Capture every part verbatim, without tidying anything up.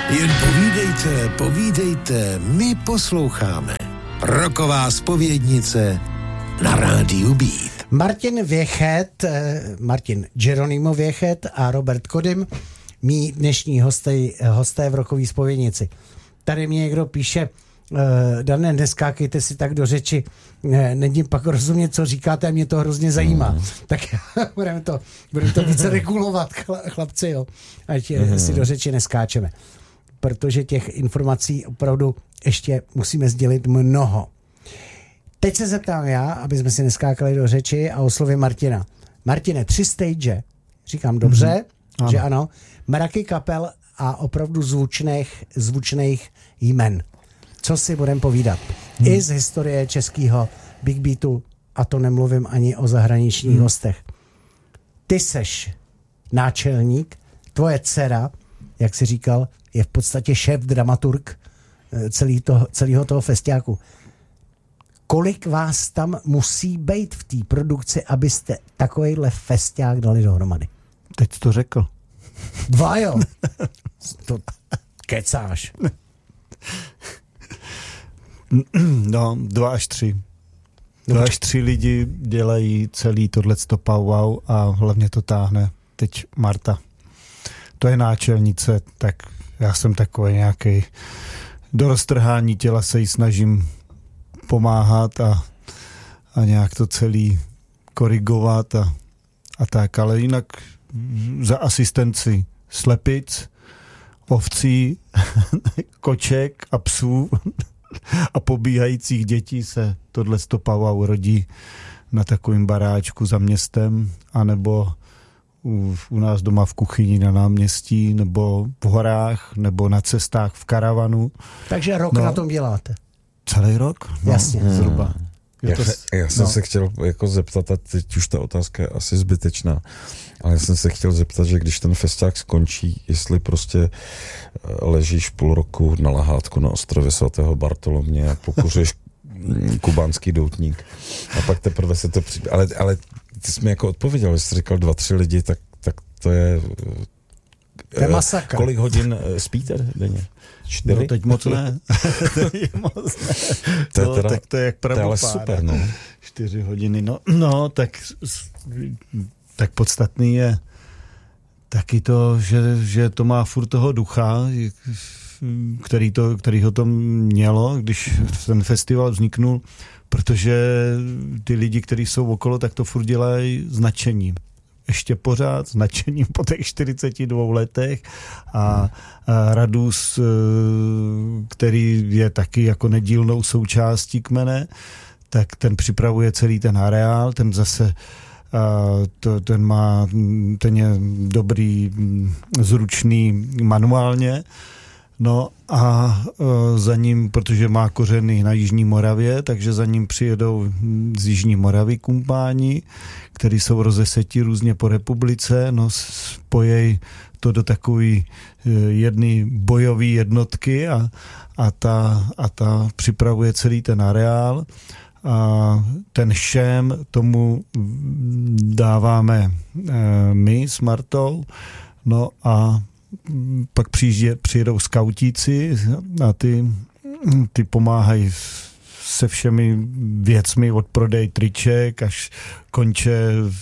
Jen povídejte, povídejte, my posloucháme. Roková zpovědnice na rádiu Beat. Martin Věchet, Martin Geronimo Věchet a Robert Kodym, mí dnešní hosté, hosté v Rokové zpovědnici. Tady mi někdo píše, Dané, neskákejte si tak do řeči, není pak rozumět, co říkáte a mě to hrozně zajímá. Mm. Tak budeme to, budeme to více regulovat, chlapci, jo, ať mm. si do řeči neskáčeme. Protože těch informací opravdu ještě musíme sdělit mnoho. Teď se zeptám já, aby jsme si neskákali do řeči a oslovím Martina. Martine, tři stage, říkám dobře, mm. že ano, mraky kapel a opravdu zvučných, zvučných jmen. Co si budeme povídat? Hmm. I z historie českého Big Beatu, a to nemluvím ani o zahraničních hmm. hostech. Ty seš náčelník, tvoje dcera, jak jsi říkal, je v podstatě šéf dramaturg celý toho, celého toho festiáku. Kolik vás tam musí být v té produkci, abyste takovejhle festiák dali dohromady? Teď jsi to řekl. Dva, jo? To kecáš. No, dva až tři. Dva až tři lidi dělají celý tohleto powwow a hlavně to táhne teď Marta. To je náčelnice, tak já jsem takový nějaký do roztrhání těla se jí snažím pomáhat a, a nějak to celý korigovat a, a tak, ale jinak za asistenci slepic, ovcí, koček a psů a pobíhajících dětí se tohle stopavou rodí na takovým baráčku za městem, anebo u, u nás doma v kuchyni na náměstí, nebo v horách, nebo na cestách v karavanu. Takže rok no, na tom děláte? Celý rok? No, jasně. Zhruba. Hmm. Já, to, já jsem no. se chtěl jako zeptat, a teď už ta otázka je asi zbytečná, ale já jsem se chtěl zeptat, že když ten festiák skončí, jestli prostě ležíš půl roku na lahátku na ostrově svatého Bartolomě a pokuřuješ kubánský doutník a pak teprve se to přijde. Ale, ale ty jsi mi jako odpověděl, když jsi říkal dva, tři lidi, tak, tak to je... To je masakr. Kolik hodin spíte denně? Čtyři? No teď moc ne. moc ne. To je no, teda, tak to je jak pravopára. To je ale super, no. Čtyři hodiny, no, no tak, tak podstatný je taky to, že, že to má furt toho ducha, který, to, který ho to mělo, když ten festival vzniknul, protože ty lidi, kteří jsou okolo, tak to furt dělají s nadšením. Ještě pořád s nadšením po těch čtyřiceti dvou letech a, a Radus, který je taky jako nedílnou součástí kmene, tak ten připravuje celý ten areál, ten zase a to, ten má, ten je dobrý, zručný manuálně, no a za ním, protože má kořeny na Jižní Moravě, takže za ním přijedou z Jižní Moravy kumpáni, který jsou rozesetí různě po republice, no spojej to do takové jedny bojové jednotky a, a, ta, a ta připravuje celý ten areál. A ten šém tomu dáváme e, my s Martou, no a pak přijíždě, přijedou skautíci a ty, ty pomáhají se všemi věcmi od prodej triček až konče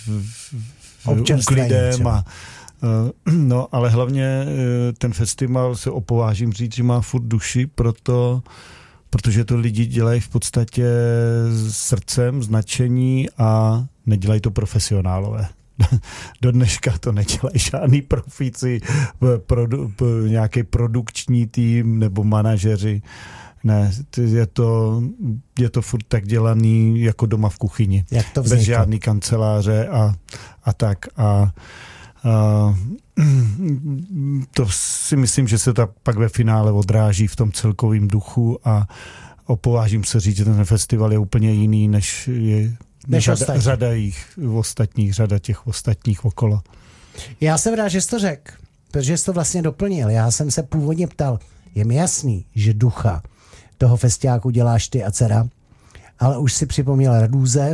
úklidem a no, ale hlavně ten festival se opovážím říct, že má furt duši, proto protože to lidi dělají v podstatě srdcem, značení a nedělají to profesionálové. Do dneška to nedělají žádný profíci, produ, nějaký produkční tým nebo manažeři. Ne, je to, je to furt tak dělaný jako doma v kuchyni. Jak to bez žádný kanceláře a, a tak. A, a to si myslím, že se to pak ve finále odráží v tom celkovém duchu a opovážím se říct, že ten festival je úplně jiný, než je než řada, řada jich ostatních, řada těch ostatních okolo. Já jsem rád, že jsi to řekl, protože jsi to vlastně doplnil. Já jsem se původně ptal, je mi jasný, že ducha toho festiáku děláš ty a dcera, ale už si připomněl Radůze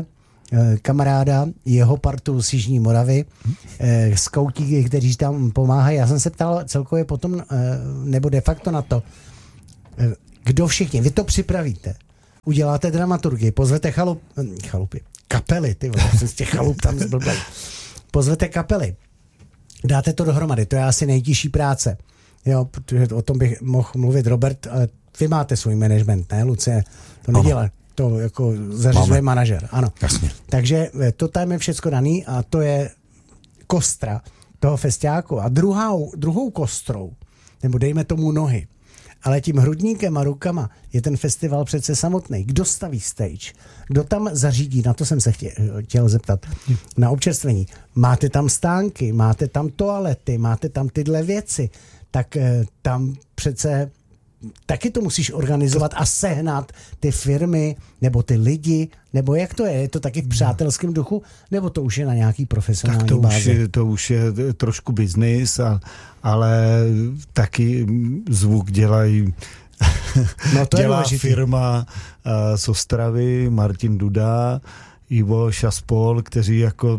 kamaráda, jeho partu z Jižní Moravy, skautíky, kteří tam pomáhají. Já jsem se ptal celkově potom, nebo de facto na to, kdo všichni, vy to připravíte, uděláte dramaturgii, pozvete chalup, chalupy, kapely, ty vole, jsem z těch chalup tam zblblej. Pozvete kapely, dáte to dohromady, to je asi nejtěžší práce. Jo, protože o tom bych mohl mluvit Robert, ale vy máte svůj management, ne, Lucie? To nedělá, to jako zařizuje manažer, ano. Jasně. Takže to tam je všecko daný a to je kostra toho festiáku. A druhou, druhou kostrou, nebo dejme tomu nohy, ale tím hrudníkem a rukama je ten festival přece samotný. Kdo staví stage? Kdo tam zařídí? Na to jsem se chtěl, chtěl zeptat. Na občerstvení. Máte tam stánky, máte tam toalety, máte tam tyhle věci. Tak tam přece taky to musíš organizovat a sehnat ty firmy, nebo ty lidi, nebo jak to je? Je to taky v přátelském duchu, nebo to už je na nějaký profesionální tak to bázi? Už je, to už je trošku biznis, a, ale taky zvuk dělají no to dělá je firma uh, z Ostravy, Martin Duda, Ivo Šaspol, kteří jako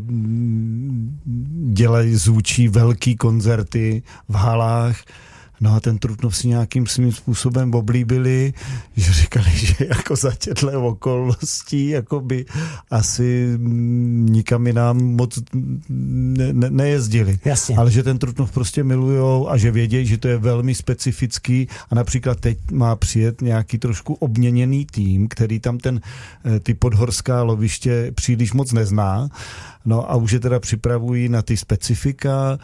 dělají, zvučí velký koncerty v halách. No a ten Trutnov si nějakým svým způsobem oblíbili, že říkali, že jako za těchto okolností jako by asi nikam jinam moc ne, ne, nejezdili. Jasně. Ale že ten Trutnov prostě milujou a že vědějí, že to je velmi specifický a například teď má přijet nějaký trošku obměněný tým, který tam ten, ty podhorská loviště příliš moc nezná. No a už je teda připravují na ty specifika, a,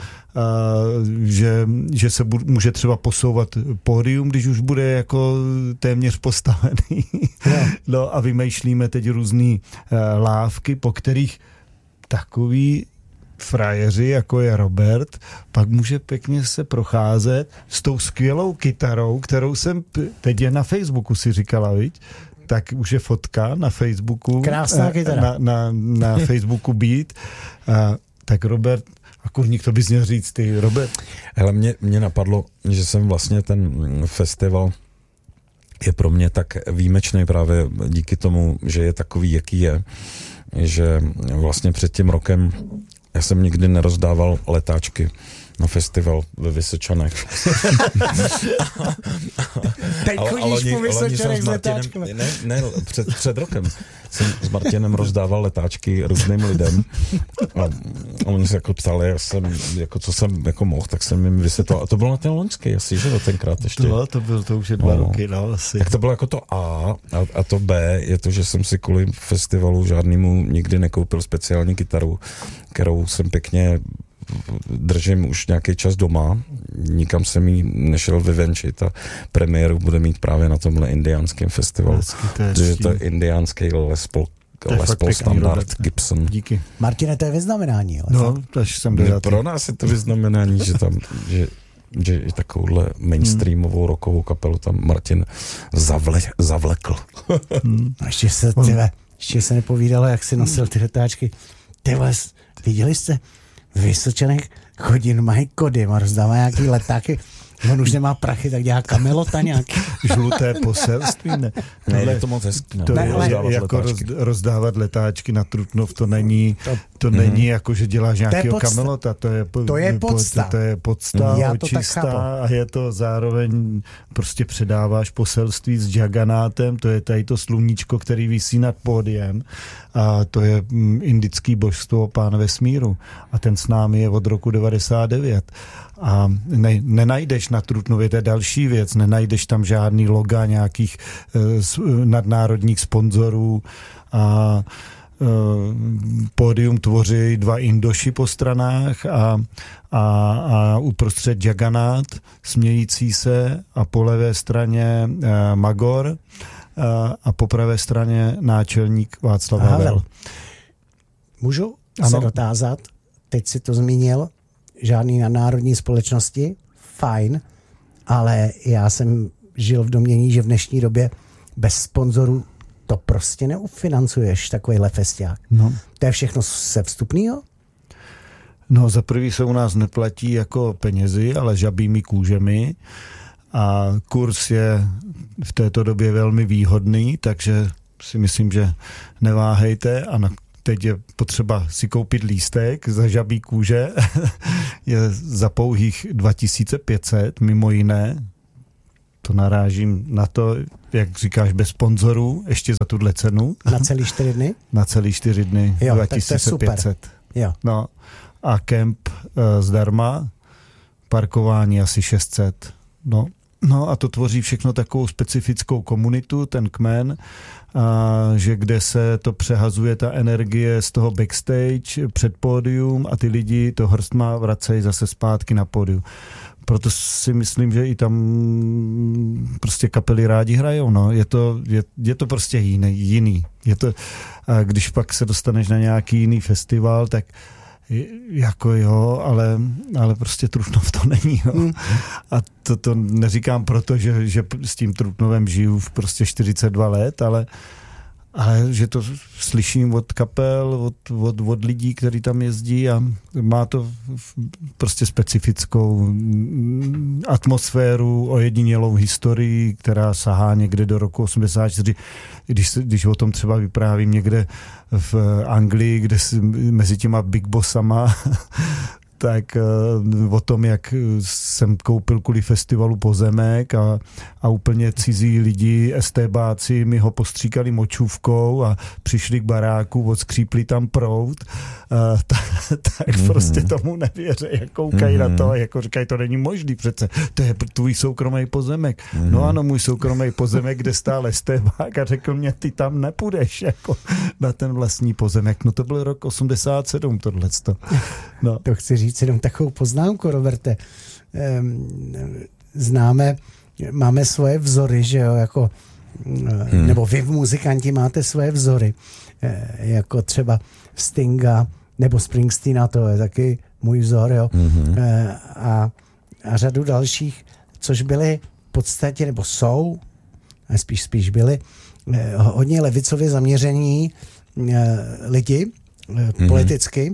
že, že se bu, může třeba posouvat pódium, když už bude jako téměř postavený. No, no a vymýšlíme teď různý uh, lávky, po kterých takový frajeři, jako je Robert, pak může pěkně se procházet s tou skvělou kytarou, kterou jsem, teď je na Facebooku, si říkala, viď? Tak už je fotka na Facebooku. Krásná kytara. Na, na, na Facebooku Beat. A, tak Robert, a kurník, to bys měl říct ty, Robert. Hele, mě, mě napadlo, že jsem vlastně ten festival je pro mě tak výjimečný právě díky tomu, že je takový, jaký je, že vlastně před tím rokem já jsem nikdy nerozdával letáčky na festival ve Vysočanech. Teď chodíš po Vysočanech s letáčkami. Ne, ne, před, před rokem jsem s Martinem rozdával letáčky různým lidem a, a oni se jako ptali, já jsem, jako, co jsem jako mohl, tak jsem jim vysvětlil. A to bylo na ten loňský, asi, že tenkrát ještě. To, to bylo, to už je dva no, roky, no asi. Tak to bylo jako to A, a a to B je to, že jsem si kvůli festivalu žádnému nikdy nekoupil speciální kytaru, kterou jsem pěkně držím už nějaký čas doma, nikam jsem jí nešel vyvenčit a premiéru bude mít právě na tomhle indiánském festivalu, protože to je indiánský Les Paul, Les Paul standard Gibson. Díky. Martine, to je vyznamenání. No, až jsem ne, pro nás je to vyznamenání, že tam, že, že i takovouhle mainstreamovou rockovou kapelu tam Martin zavle, zavlekl. Hmm. A ještě se, tyhle, ještě se nepovídalo, jak si nosil ty letáčky. Tyhle, viděli jste? V Vysočanech chodí mají kody a rozdává nějaký letáky. On už nemá prachy, tak dělá kamelota nějaký. Žluté poselství, ne. Ne, je to moc hezký. To ne, je, ale jako roz, rozdávat letáčky na Trutnov, to není, to není mm. jako, že děláš nějakého kamelota, to je, to je podsta. To je podsta, mm. očistá a je to zároveň, prostě předáváš poselství s Jaganátem, to je tady to sluníčko, který visí nad pódiem a to je indický božstvo Pán vesmíru a ten s námi je od roku devadesát devět. A ne, nenajdeš na Trutnově, to je další věc, nenajdeš tam žádný loga nějakých uh, nadnárodních sponzorů a uh, pódium tvoří dva Indoši po stranách a, a, a uprostřed Jaganát, smějící se a po levé straně uh, Magor uh, a po pravé straně náčelník Václav Havel. Můžu ano. se dotázat, teď si to zmínil, žádný nadnárodní společnosti, fajn, ale já jsem žil v domnění, že v dnešní době bez sponzorů to prostě neufinancuješ, takovýhle festiák. No. To je všechno se vstupnýho? No za prvý se u nás neplatí jako penězi, ale žabými kůžemi a kurz je v této době velmi výhodný, takže si myslím, že neváhejte a na teď je potřeba si koupit lístek za žabí kůže, je za pouhých dva tisíce pět set, mimo jiné. To narážím na to, jak říkáš, bez sponzorů, ještě za tuhle cenu. Na celý čtyři dny? Na celý čtyři dny, jo, dva tisíce pět set. Jo. No, a kemp uh, zdarma, parkování asi šest set. No, no a to tvoří všechno takovou specifickou komunitu, ten kmen, a že kde se to přehazuje ta energie z toho backstage před pódium a ty lidi to hrstma vracejí zase zpátky na pódium. Proto si myslím, že i tam prostě kapely rádi hrajou, no. Je to, je, je to prostě jiný, jiný. Je to, a když pak se dostaneš na nějaký jiný festival, tak jako jo, ale, ale prostě Trutnov to není, jo. Mm. A to, to neříkám proto, že, že s tím Trutnovem žiju v prostě čtyřicet dva let, ale ale že to slyším od kapel, od, od, od lidí, kteří tam jezdí a má to prostě specifickou atmosféru, ojedinělou historii, která sahá někde do roku osmdesát čtyři. Když, když o tom třeba vyprávím někde v Anglii, kde mezi těma big bossama tak uh, o tom, jak jsem koupil kvůli festivalu pozemek a, a úplně cizí lidi, estébáci mi ho postříkali močůvkou a přišli k baráku, odskřípli tam proud, uh, tak, tak mm-hmm. prostě tomu nevěří, jak koukají mm-hmm. na to, jako říkají, to není možný přece, to je tvůj soukromý pozemek. Mm-hmm. No ano, můj soukromý pozemek, kde stál estébák a řekl mě, ty tam nepůjdeš jako na ten vlastní pozemek. No to byl rok osmdesát sedm tohleto. No. To chci říct jenom takovou poznámku, Roberte. Známe, máme svoje vzory, že jo, jako, hmm. nebo vy v muzikanti máte svoje vzory, jako třeba Stinga nebo Springsteena, to je taky můj vzor, jo, hmm. a, a řadu dalších, což byly v podstatě, nebo jsou, a spíš spíš byly, hodně levicově zaměření lidi, hmm. politicky.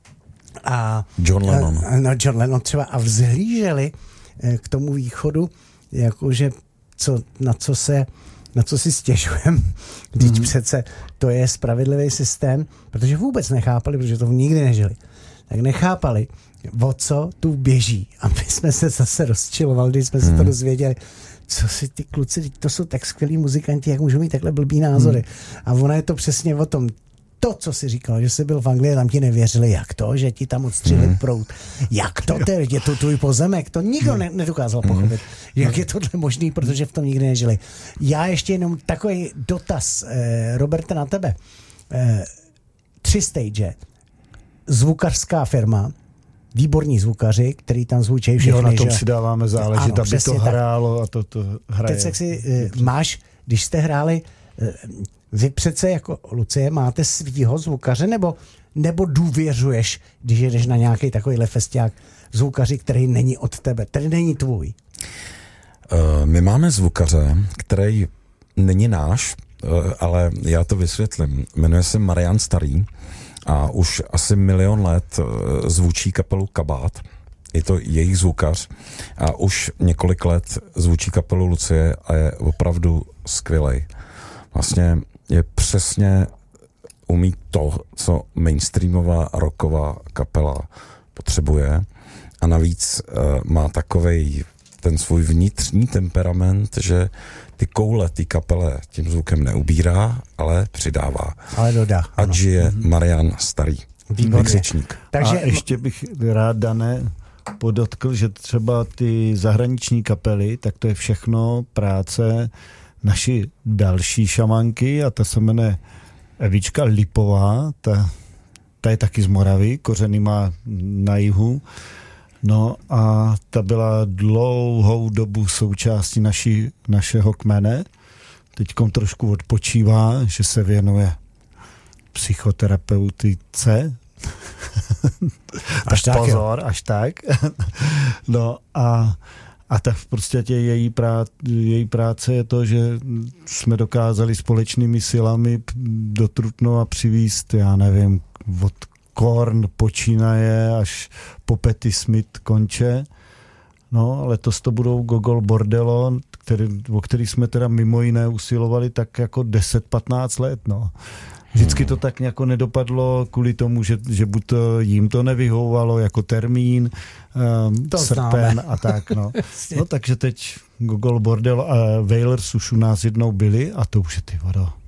A John Lennon. A, no, John Lennon třeba a vzhlíželi k tomu východu, jakože co, na co se na co si stěžujeme, když mm-hmm. přece to je spravedlivý systém, protože vůbec nechápali, protože to nikdy nežili, tak nechápali, o co tu běží. A my jsme se zase rozčilovali, když jsme mm. se to dozvěděli, co si ty kluci, to jsou tak skvělí muzikanti, jak můžou mít takhle blbý názory. Mm. A ono je to přesně o tom, to, co jsi říkal, že jsi byl v Anglii, tam ti nevěřili, jak to, že ti tam odstřelili hmm. proud. Jak to, to je to tvůj pozemek, to nikdo ne, nedokázal pochopit. Jak je tohle možný, protože v tom nikdy nežili. Já ještě jenom takový dotaz, eh, Roberte, na tebe. Eh, tři stage, zvukařská firma, výborní zvukaři, který tam zvučejí všechny. Jo, na tom že? si dáváme záležit, ano, aby to hrálo a to, to hraje. Teď jak si eh, máš, když jste hráli eh, vy přece jako Lucie máte svýho zvukaře, nebo, nebo důvěřuješ, když jedeš na nějaký takovýhle festiák zvukaři, který není od tebe, který není tvůj? Uh, my máme zvukaře, který není náš, uh, ale já to vysvětlím. Jmenuje se Marian Starý a už asi milion let uh, zvučí kapelu Kabát. Je to jejich zvukař a už několik let zvučí kapelu Lucie a je opravdu skvělej. Vlastně je přesně umí to, co mainstreamová rocková kapela potřebuje a navíc uh, má takovej ten svůj vnitřní temperament, že ty koule té kapele tím zvukem neubírá, ale přidává. Ale dodá. Ať je mm-hmm. Marian Starý. Výkřičník. Takže... A ještě bych rád, Dané, podotkl, že třeba ty zahraniční kapely, tak to je všechno práce naší další šamanky a ta se jmenuje Evička Lipová, ta, ta je taky z Moravy, kořeny má na jihu. No a ta byla dlouhou dobu součástí naší, našeho kmene. Teďkom trošku odpočívá, že se věnuje psychoterapeutice. Až tak, pozor, jo. až tak. No a A tak v podstatě její, prá, její práce je to, že jsme dokázali společnými silami do Trutnova přivízt, já nevím, od Korn počínaje až po Patti Smith konče. No, letos to budou Gogol Bordello, který, o který jsme teda mimo jiné usilovali tak jako deset patnáct let, no. Vždycky to tak jako nedopadlo kvůli tomu, že, že buď to, jim to nevyhovovalo jako termín, um, to srpen známe. a tak, no. No takže teď Gogol Bordel a Wailers už u nás jednou byli a to už je ty vodo.